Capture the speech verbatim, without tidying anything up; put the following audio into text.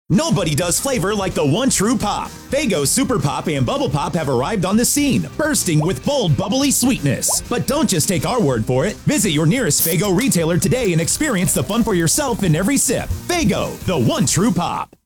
Nobody does flavor like the one true pop. Faygo Super Pop and Bubble Pop have arrived on the scene, bursting with bold, bubbly sweetness. But don't just take our word for it. Visit your nearest Faygo retailer today and experience the fun for yourself in every sip. Faygo, the one true pop.